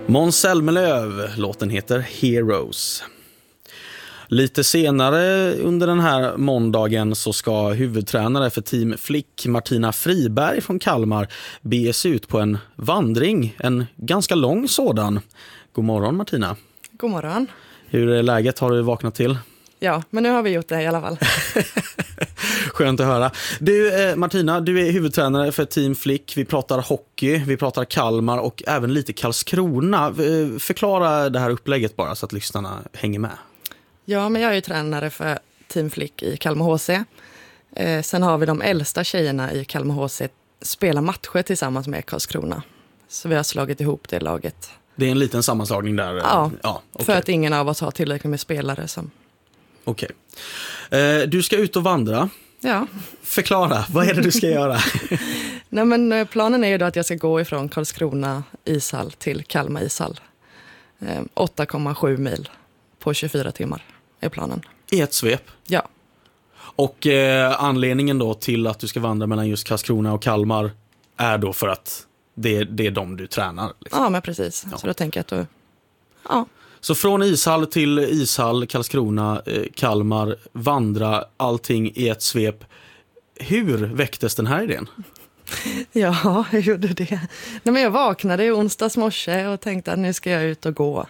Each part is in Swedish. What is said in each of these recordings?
Måns Zelmerlöw, låten heter Heroes. Lite senare under den här måndagen så ska huvudtränare för Team Flick Martina Friberg från Kalmar bege sig ut på en vandring, en ganska lång sådan. God morgon Martina. God morgon. Hur är läget? Har du vaknat till? Ja, men nu har vi gjort det i alla fall. Skönt att höra. Du Martina, du är huvudtränare för Team Flick. Vi pratar hockey, vi pratar Kalmar och även lite Karlskrona. Förklara det här upplägget bara så att lyssnarna hänger med. Ja, men jag är ju tränare för Team Flick i Kalmar HC. Sen har vi de äldsta tjejerna i Kalmar HC spela matcher tillsammans med Karlskrona. Så vi har slagit ihop det laget. Det är en liten sammanslagning där? Ja, okay. För att ingen av oss har tillräckligt med spelare. Okej. Du ska ut och vandra. Ja. Förklara, vad är det du ska göra? Nej, men planen är ju då att jag ska gå ifrån Karlskrona ishall till Kalmar ishall. 8,7 mil på 24 timmar är planen. I ett svep? Ja. Och anledningen då till att du ska vandra mellan just Karlskrona och Kalmar är då för att det är de du tränar? Liksom. Ja, men precis. Ja. Så då tänker jag att ja. Så från ishall till ishall, Karlskrona, Kalmar, vandra allting i ett svep. Hur väcktes den här idén? Ja, jag gjorde det. Nej, men jag vaknade i onsdags morse och tänkte att nu ska jag ut och gå.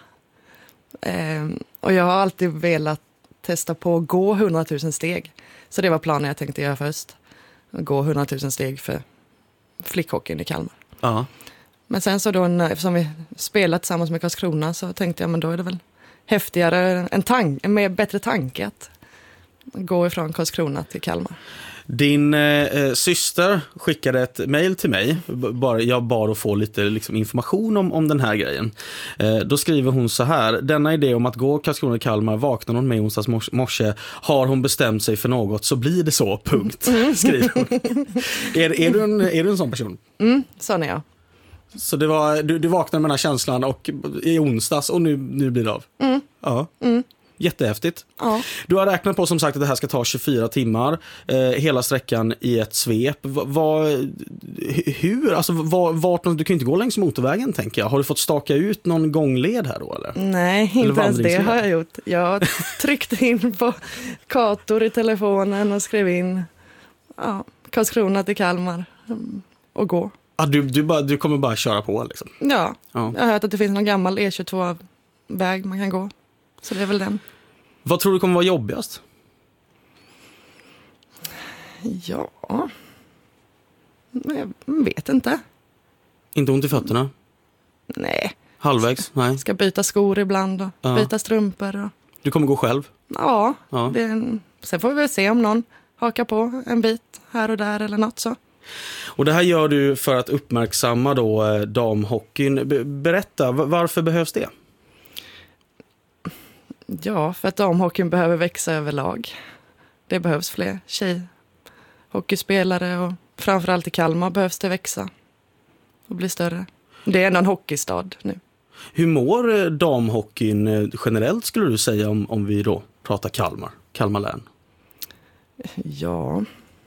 Och jag har alltid velat testa på att gå 100 000 steg. Så det var planen jag tänkte göra först. Gå 100 000 steg för flickhockeyn i Kalmar. Ja. Men sen så då, eftersom vi spelat tillsammans med Karlskrona, så tänkte jag men då är det väl häftigare, en mer bättre tanke att gå ifrån Karlskrona till Kalmar. Din syster skickade ett mejl till mig. Jag bad att få lite information om den här grejen. Då skriver hon så här: denna idé om att gå Karlskrona och Kalmar, vaknar hon med onsdags morse, har hon bestämt sig för något så blir det så, punkt. Skriver hon. Är du en sån person? Sån är jag. Så det var, du vaknade med den här känslan och i onsdags och nu blir det av. Ja. Jättehäftigt. Ja. Du har räknat på som sagt att det här ska ta 24 timmar. Hela sträckan i ett svep. Hur? Alltså, du kan inte gå längs motorvägen, tänker jag. Har du fått staka ut någon gångled här då? Eller? Nej, inte ens det har jag gjort. Jag tryckte in på kartor i telefonen och skrev in Karlskrona till Kalmar och gå. Du kommer bara köra på liksom? Ja, jag har hört att det finns någon gammal E22-väg man kan gå. Så det är väl den. Vad tror du kommer vara jobbigast? Ja, jag vet inte. Inte ont i fötterna? Nej. Halvvägs? Nej. Ska byta skor ibland och byta strumpor. Och... Du kommer gå själv? Ja. Sen får vi väl se om någon hakar på en bit här och där eller något så. Och det här gör du för att uppmärksamma då damhockeyn. Berätta, varför behövs det? Ja, för att damhockeyn behöver växa överlag. Det behövs fler tjejhockeyspelare och framförallt i Kalmar behövs det växa och bli större. Det är ändå en hockeystad nu. Hur mår damhockeyn generellt skulle du säga om vi då pratar Kalmar län? Ja,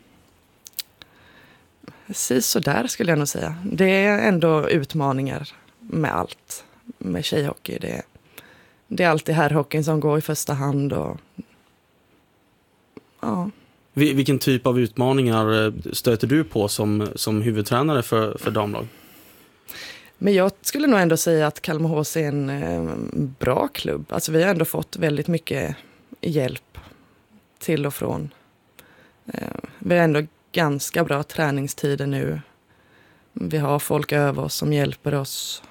precis så där skulle jag nog säga. Det är ändå utmaningar med allt, med tjejhockey. Det är alltid herrhockeyn som går i första hand. Och, ja. Vilken typ av utmaningar stöter du på som huvudtränare för damlag? Men jag skulle nog ändå säga att Kalmar HC är en bra klubb. Alltså vi har ändå fått väldigt mycket hjälp till och från. Vi har ändå ganska bra träningstider nu. Vi har folk över oss som hjälper oss.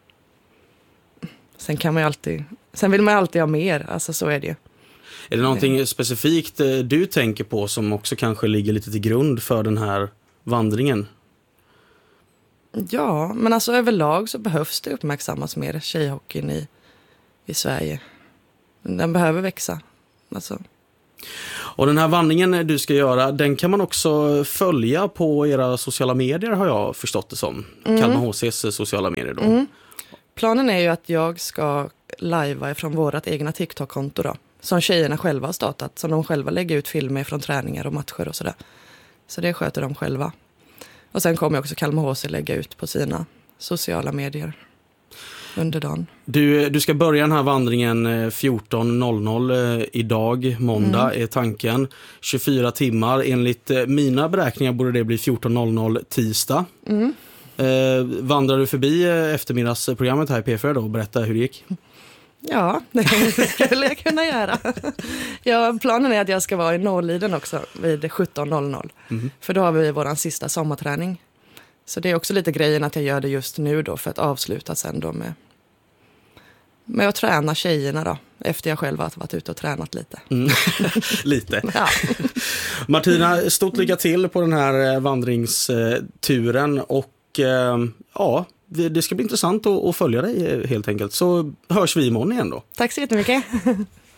Sen vill man alltid ha mer, alltså så är det ju. Är det någonting specifikt du tänker på som också kanske ligger lite till grund för den här vandringen? Ja, men alltså överlag så behövs det uppmärksammas mer tjejhockeyn i Sverige. Den behöver växa, alltså. Och den här vandringen du ska göra, den kan man också följa på era sociala medier har jag förstått det som. Kalmar HCs sociala medier då. Planen är ju att jag ska livea ifrån vårat egna TikTok-konto då. Som tjejerna själva har startat. Som de själva lägger ut filmer från träningar och matcher och sådär. Så det sköter de själva. Och sen kommer också Kalmar HC lägga ut på sina sociala medier. under dagen. Du ska börja den här vandringen 14.00 idag, måndag är tanken. 24 timmar, enligt mina beräkningar borde det bli 14.00 tisdag. Vandrar du förbi eftermiddagsprogrammet här i P4 då och berätta hur det gick? Ja, det skulle jag kunna göra. Ja, planen är att jag ska vara i Norrliden också vid 17.00. För då har vi vår sista sommarträning. Så det är också lite grejen att jag gör det just nu då för att avsluta sen då med att träna tjejerna då. Efter jag själv har varit ute och tränat lite. Lite. Ja. Martina, stort lycka till på den här vandringsturen och ja, det ska bli intressant att följa dig helt enkelt. Så hörs vi imorgon igen då. Tack så jättemycket.